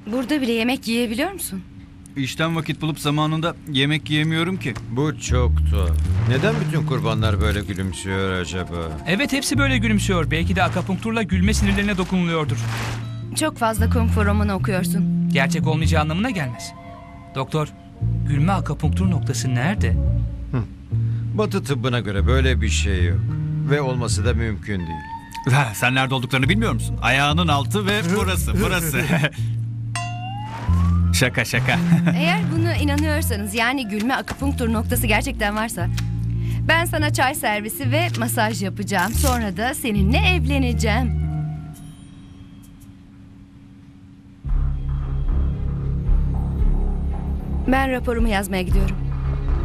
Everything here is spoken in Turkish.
Burada bile yemek yiyebiliyor musun? İşten vakit bulup zamanında yemek yiyemiyorum ki. Bu çok tuhaf. Neden bütün kurbanlar böyle gülümsüyor acaba? Evet, hepsi böyle gülümsüyor. Belki de akupunkturla gülme sinirlerine dokunuluyordur. Çok fazla kung fu romanı okuyorsun. Gerçek olmayacağı anlamına gelmez. Doktor, gülme akupunktur noktası nerede? Batı tıbbına göre böyle bir şey yok. Ve olması da mümkün değil. Sen nerede olduklarını bilmiyor musun? Ayağının altı ve burası. Şaka şaka. Eğer buna inanıyorsanız, yani gülme akupunktur noktası gerçekten varsa, ben sana çay servisi ve masaj yapacağım. Sonra da seninle evleneceğim. Ben raporumu yazmaya gidiyorum.